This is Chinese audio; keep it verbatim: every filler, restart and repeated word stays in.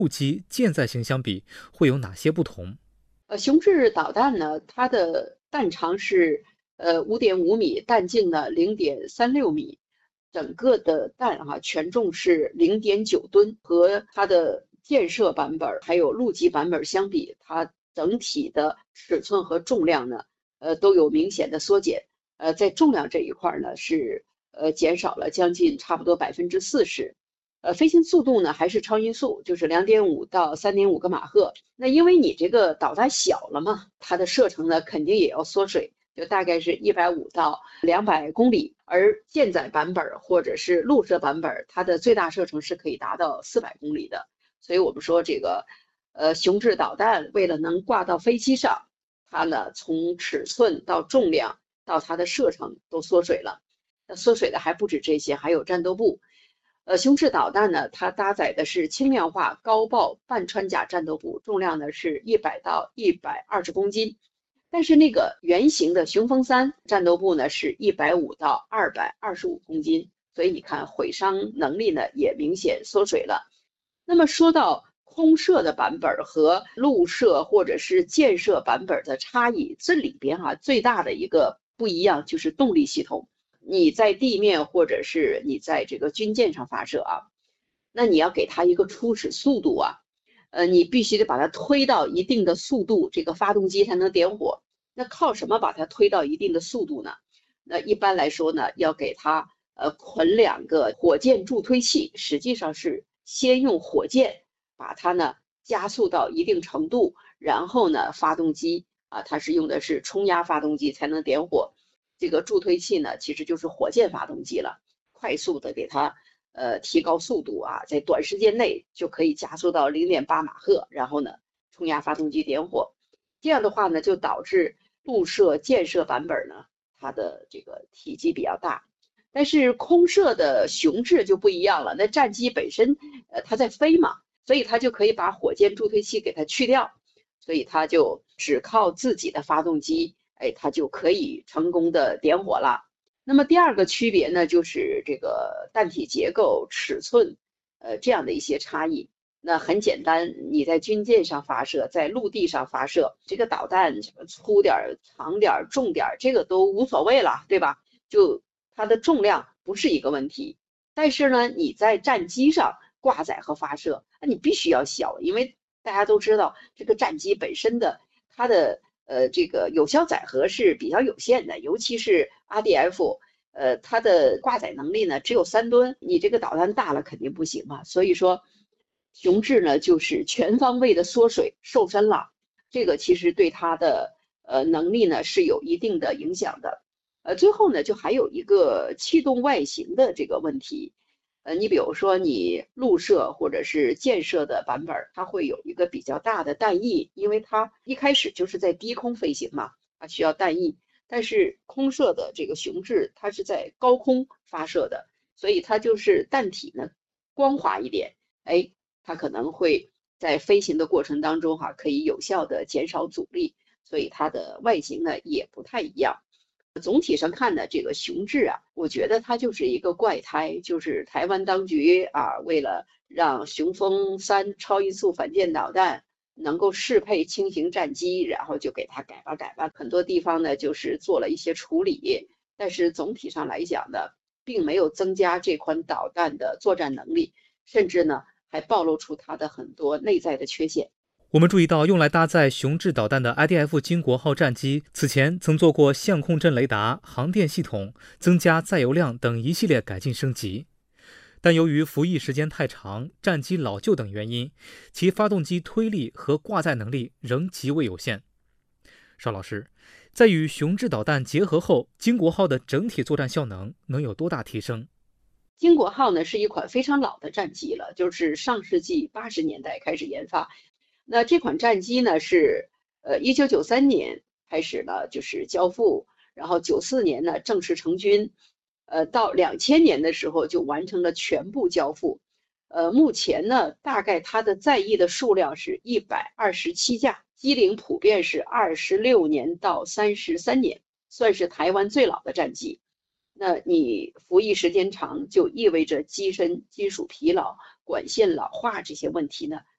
陆基舰载型相比会有哪些不同？ 呃，雄质导弹呢，它的弹长是呃五点五米，弹径呢零点三六米，整个的弹哈、全重是零点九吨，和它的舰射版本还有陆基版本相比，它整体的尺寸和重量呢，呃都有明显的缩减。呃，在重量这一块呢是呃减少了将近差不多百分之四十。呃，飞行速度呢还是超音速，就是两点五到三点五个马赫。那因为你这个导弹小了嘛，它的射程呢肯定也要缩水，就大概是一百五到两百公里。而舰载版本或者是陆射版本，它的最大射程是可以达到四百公里的。所以我们说这个，呃，雄质导弹为了能挂到飞机上，它呢从尺寸到重量到它的射程都缩水了。那缩水的还不止这些，还有战斗部。呃，雄质导弹呢，它搭载的是轻量化高爆半穿甲战斗部，重量呢是一百到一百二十公斤。但是那个原型的雄风三战斗部呢是一百五到二百二十五公斤，所以你看毁伤能力呢也明显缩水了。那么说到空射的版本和陆射或者是舰射版本的差异，这里边哈、啊、最大的一个不一样就是动力系统。你在地面或者是你在这个军舰上发射啊，那你要给它一个初始速度啊，呃，你必须得把它推到一定的速度，这个发动机才能点火。那靠什么把它推到一定的速度呢？那一般来说呢，要给它呃捆两个火箭助推器，实际上是先用火箭把它呢加速到一定程度，然后呢发动机啊，它是用的是冲压发动机才能点火。这个助推器呢，其实就是火箭发动机了，快速的给它呃提高速度啊，在短时间内就可以加速到零点八马赫，然后呢冲压发动机点火。这样的话呢，就导致陆射、舰射版本呢，它的这个体积比较大。但是空射的雄质就不一样了，那战机本身呃它在飞嘛，所以它就可以把火箭助推器给它去掉，所以它就只靠自己的发动机。哎，它就可以成功的点火了。那么第二个区别呢，就是这个弹体结构、尺寸，呃，这样的一些差异。那很简单，你在军舰上发射，在陆地上发射，这个导弹什么粗点、长点、重点，这个都无所谓了，对吧？就它的重量不是一个问题。但是呢，你在战机上挂载和发射，那你必须要小，因为大家都知道这个战机本身的它的呃，这个有效载荷是比较有限的，尤其是 R D F，呃，它的挂载能力呢只有三吨，你这个导弹大了肯定不行嘛。所以说，雄质呢就是全方位的缩水瘦身了，这个其实对它的呃能力呢是有一定的影响的。呃，最后呢就还有一个气动外形的这个问题。呃，你比如说你陆射或者是舰射的版本，它会有一个比较大的弹翼，因为它一开始就是在低空飞行嘛，它需要弹翼。但是空射的这个雄质，它是在高空发射的，所以它就是弹体呢光滑一点，哎，它可能会在飞行的过程当中哈、啊，可以有效的减少阻力，所以它的外形呢也不太一样。总体上看呢，这个雄质啊，我觉得它就是一个怪胎，就是台湾当局啊，为了让雄风三超音速反舰导弹能够适配轻型战机，然后就给它改吧改吧，很多地方呢就是做了一些处理，但是总体上来讲呢，并没有增加这款导弹的作战能力，甚至呢还暴露出它的很多内在的缺陷。 我们注意到，用来搭载雄质导弹的 I D F 金国号战机，此前曾做过相控阵雷达、航电系统、增加载油量等一系列改进升级。但由于服役时间太长、战机老旧等原因，其发动机推力和挂载能力仍极为有限。邵老师，在与雄质导弹结合后，金国号的整体作战效能能有多大提升？ 金国号呢是一款非常老的战机了，就是上世纪八十年代开始研发。那这款战机呢是呃一九九三年开始呢就是交付，然后九四年呢正式成军，呃到两千年的时候就完成了全部交付。呃，目前呢大概它的在役的数量是一百二十七架，机龄普遍是二十六年到三十三年，算是台湾最老的战机。那你服役时间长，就意味着机身金属疲劳、管线老化这些问题呢